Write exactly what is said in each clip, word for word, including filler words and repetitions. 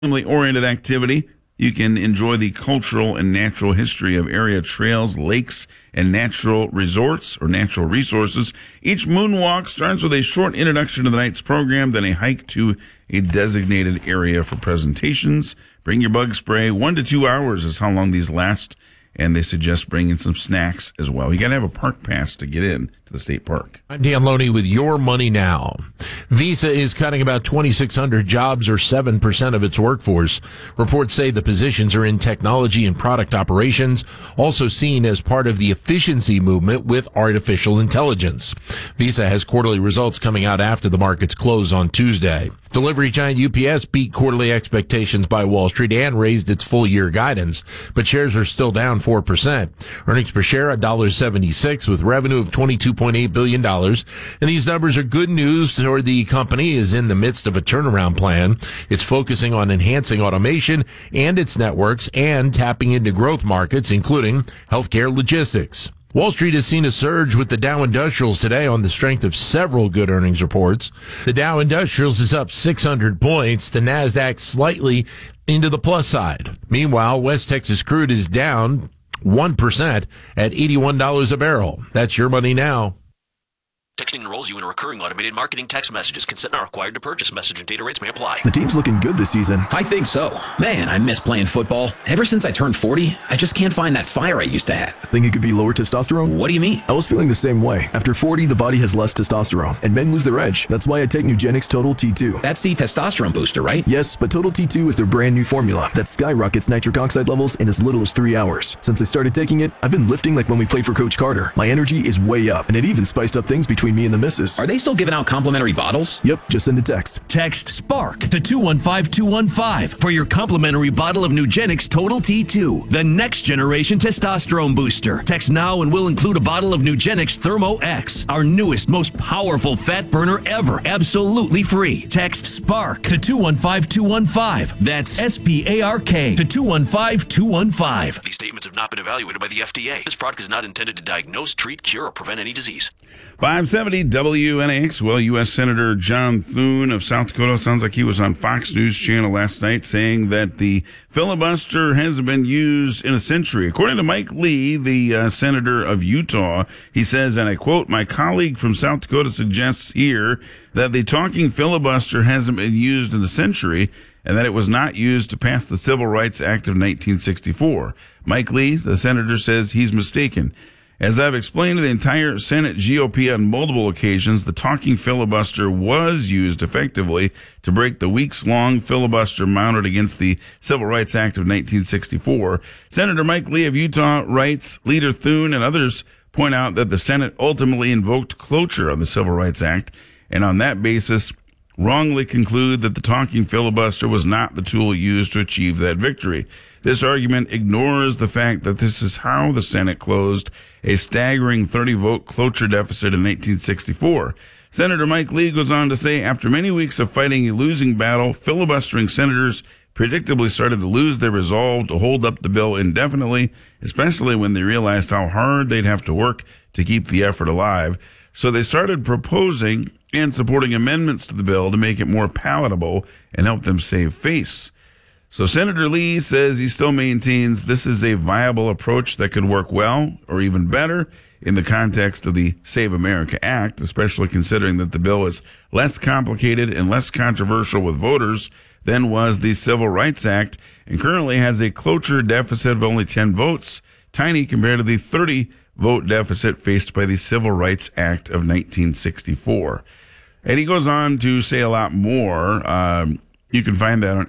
family-oriented activity. You can enjoy the cultural and natural history of area trails, lakes, and natural resorts or natural resources. Each moonwalk starts with a short introduction to the night's program, then a hike to a designated area for presentations. Bring your bug spray. One to two hours is how long these last, and they suggest bringing some snacks as well. You got to have a park pass to get in to the state park. I'm Dan Loney with Your Money Now. Visa is cutting about twenty-six hundred jobs, or seven percent of its workforce. Reports say the positions are in technology and product operations, also seen as part of the efficiency movement with artificial intelligence. Visa has quarterly results coming out after the markets close on Tuesday. Delivery giant U P S beat quarterly expectations by Wall Street and raised its full-year guidance, but shares are still down four percent. Earnings per share one dollar seventy-six with revenue of twenty-two point eight billion dollars. And these numbers are good news, for the company is in the midst of a turnaround plan. It's focusing on enhancing automation and its networks and tapping into growth markets, including healthcare logistics. Wall Street has seen a surge with the Dow Industrials today on the strength of several good earnings reports. The Dow Industrials is up six hundred points, the NASDAQ slightly into the plus side. Meanwhile, West Texas crude is down one percent at eighty-one dollars a barrel. That's Your Money Now. Texting enrolls you in a recurring automated marketing text messages. Consent not required to purchase. Message and data rates may apply. The team's looking good this season. I think so. Man, I miss playing football. Ever since I turned forty, I just can't find that fire I used to have. Think it could be lower testosterone? What do you mean? I was feeling the same way. After forty, the body has less testosterone, and men lose their edge. That's why I take Nugenix Total T two. That's the testosterone booster, right? Yes, but Total T two is their brand new formula that skyrockets nitric oxide levels in as little as three hours. Since I started taking it, I've been lifting like when we played for Coach Carter. My energy is way up, and it even spiced up things between me and the missus. Are they still giving out complimentary bottles? Yep, just send a text. Text SPARK to two one five two one five for your complimentary bottle of Nugenix Total T two, the next generation testosterone booster. Text now and we'll include a bottle of Nugenix Thermo X, our newest, most powerful fat burner ever, absolutely free. Text SPARK to two one five two one five. That's S P A R K to two one five two one five. These statements have not been evaluated by the F D A. This product is not intended to diagnose, treat, cure, or prevent any disease. five seventy W N A X. Well, U S Senator John Thune of South Dakota, sounds like he was on Fox News Channel last night saying that the filibuster hasn't been used in a century. According to Mike Lee, the uh, senator of Utah, he says, and I quote, "My colleague from South Dakota suggests here that the talking filibuster hasn't been used in a century and that it was not used to pass the Civil Rights Act of nineteen sixty-four. Mike Lee, the senator, says he's mistaken. As I've explained to the entire Senate G O P on multiple occasions, the talking filibuster was used effectively to break the weeks-long filibuster mounted against the Civil Rights Act of nineteen sixty-four. Senator Mike Lee of Utah writes, Leader Thune and others point out that the Senate ultimately invoked cloture on the Civil Rights Act, and on that basis wrongly conclude that the talking filibuster was not the tool used to achieve that victory. This argument ignores the fact that this is how the Senate closed a staggering thirty-vote cloture deficit in nineteen sixty-four. Senator Mike Lee goes on to say, after many weeks of fighting a losing battle, filibustering senators predictably started to lose their resolve to hold up the bill indefinitely, especially when they realized how hard they'd have to work to keep the effort alive. So they started proposing and supporting amendments to the bill to make it more palatable and help them save face. So Senator Lee says he still maintains this is a viable approach that could work well or even better in the context of the Save America Act, especially considering that the bill is less complicated and less controversial with voters than was the Civil Rights Act, and currently has a cloture deficit of only ten votes, tiny compared to the thirty vote deficit faced by the Civil Rights Act of nineteen sixty-four. And he goes on to say a lot more. Um, you can find that on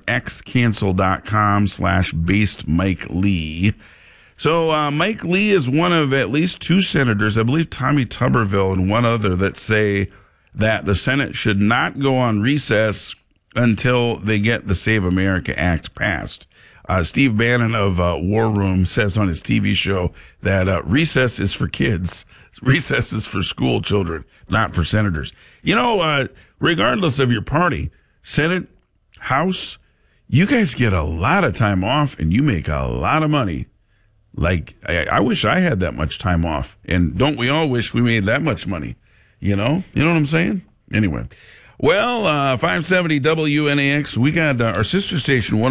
xcancel.com slash based Mike Lee. So uh, Mike Lee is one of at least two senators, I believe Tommy Tuberville and one other, that say that the Senate should not go on recess until they get the Save America Act passed. Uh, Steve Bannon of uh, War Room says on his T V show that uh, recess is for kids. Recess is for school children, not for senators. You know, uh, regardless of your party, Senate, House, you guys get a lot of time off and you make a lot of money. Like, I, I wish I had that much time off. And don't we all wish we made that much money? You know? You know what I'm saying? Anyway. Well, uh, five seventy W N A X, we got uh, our sister station,